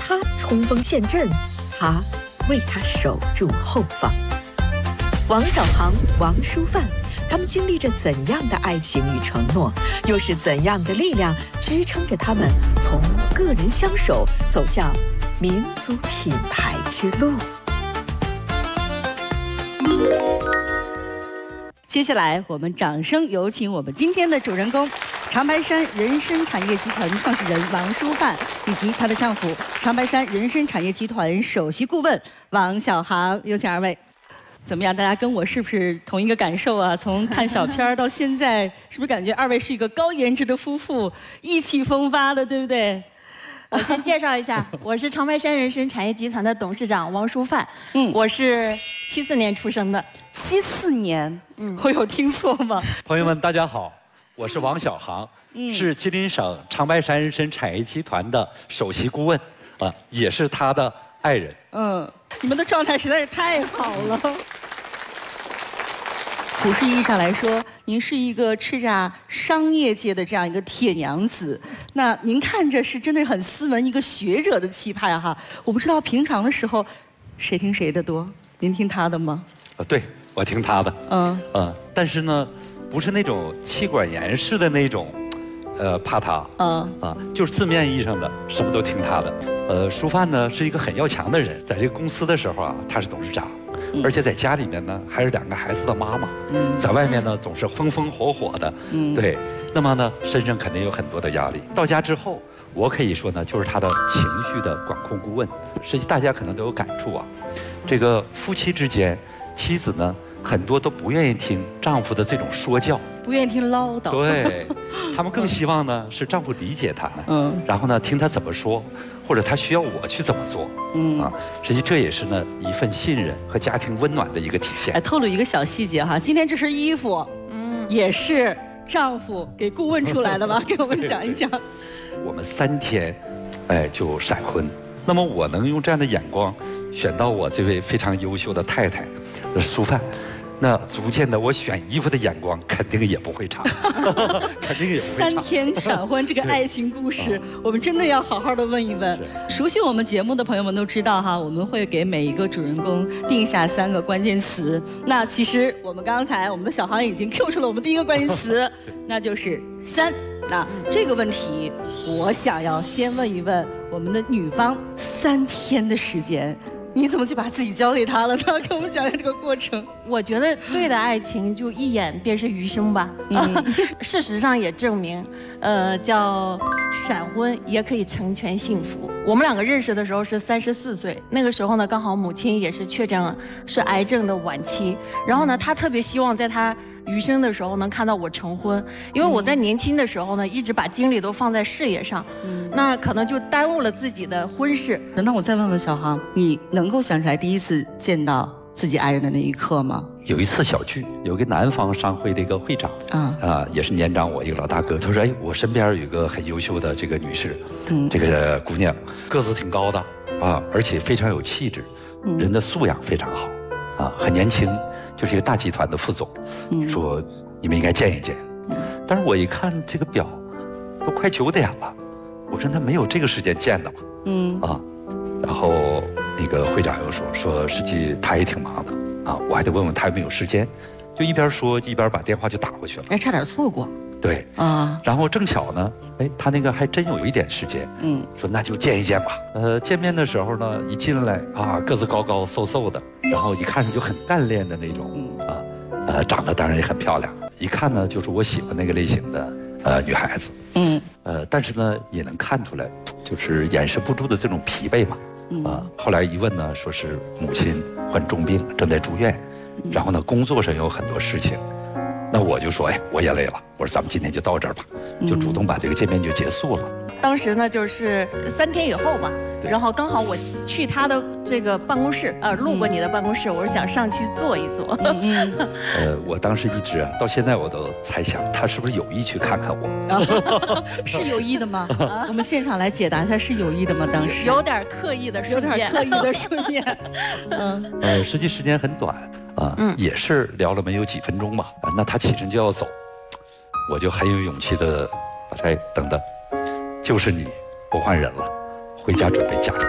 他冲锋陷阵，他为他守住后方。王小航、王淑范，他们经历着怎样的爱情与承诺，又是怎样的力量支撑着他们从个人相守走向民族品牌之路？ 接下来，我们掌声有请我们今天的主人公，长白山人参产业集团创始人王淑范以及她的丈夫，长白山人参产业集团首席顾问王小航，有请二位。怎么样？大家跟我是不是同一个感受啊？从看小片到现在，是不是感觉二位是一个高颜值的夫妇，意气风发的，对不对？ 我先介绍一下，我是长白山人参产业集团的董事长王淑范。我是74年出生的。 74年，我有听错吗？ 朋友们，大家好，我是王小航，是吉林省长白山人参产业集团的首席顾问，也是他的爱人。 你们的状态实在是太好了。普世意义上来说，您是一个叱咤商业界的这样一个铁娘子。那您看着是真的很斯文，一个学者的气派哈。我不知道平常的时候，谁听谁的多？您听他的吗？ 对，我听他的。但是呢，不是那种妻管严式的那种，怕他。就是字面意义上的什么都听他的。淑范呢是一个很要强的人，在这个公司的时候啊，他是董事长。而且在家里面呢，还是2个孩子的妈妈，在外面呢总是风风火火的，对，那么呢身上肯定有很多的压力。到家之后，我可以说呢，就是他的情绪的管控顾问。实际大家可能都有感触啊，这个夫妻之间，妻子呢很多都不愿意听丈夫的这种说教， 不愿意听唠叨， 对，他们更希望呢是丈夫理解他们，然后呢听他怎么说。或者他需要我去怎么做，实际这也是呢一份信任和家庭温暖的一个体现。 透露一个小细节哈，今天这身衣服，也是丈夫给顾问出来的吧？给我们讲一讲。 我们3天，就闪婚。那么我能用这样的眼光选到我这位非常优秀的太太，淑范。那足见的我选衣服的眼光肯定也不会差，肯定也不会差。 3天闪婚这个爱情故事，我们真的要好好的问一问。熟悉我们节目的朋友们都知道哈，我们会给每一个主人公定下3个关键词。那其实我们刚才我们的小航已经 Q 出了我们第一个关键词，那就是3。那这个问题，我想要先问一问我们的女方，3天的时间。你怎么就把自己交给他了呢？跟我们讲讲这个过程。 我觉得对的爱情就一眼便是余生吧。事实上也证明，叫闪婚也可以成全幸福。我们2个认识的时候是34岁，那个时候呢，刚好母亲也是确诊是癌症的晚期。然后呢，他特别希望在他余生的时候能看到我成婚，因为我在年轻的时候呢，一直把精力都放在事业上，那可能就耽误了自己的婚事。 那我再问问小航，你能够想起来第一次见到自己爱人的那一刻吗？ 有一次小聚，有个南方商会的一个会长，也是年长我一个老大哥，他说：“我身边有一个很优秀的这个女士，这个姑娘个子挺高的而且非常有气质，人的素养非常好很年轻。”就是一个大集团的副总，说你们应该见一见。但是我一看这个表，都快9点了，我说那没有这个时间见的嘛，然后那个会长又说实际他也挺忙的我还得问问他有没有时间，就一边说一边把电话就打过去了， 差点错过。 对然后正巧呢，他那个还真有一点时间，说那就见一见吧。见面的时候呢，一进来个子高高瘦瘦的，然后一看就很干练的那种长得当然也很漂亮，一看呢就是我喜欢那个类型的女孩子，但是呢也能看出来就是掩饰不住的这种疲惫吧，后来一问呢，说是母亲患重病正在住院，然后呢工作上有很多事情。那我就说，我也累了，我说咱们今天就到这儿吧，就主动把这个见面就结束了。 当时呢，就是3天以后吧，然后刚好我去他的这个办公室，路过你的办公室，我是想上去坐一坐。 我当时一直到现在我都猜想他是不是有意去看看我。 是有意的吗？我们现场来解答一下，是有意的吗？当时有点刻意的顺便， 实际时间很短。也是聊了没有几分钟吧，那他起身就要走，我就很有勇气的把他等等，就是你不换人了，回家准备嫁妆。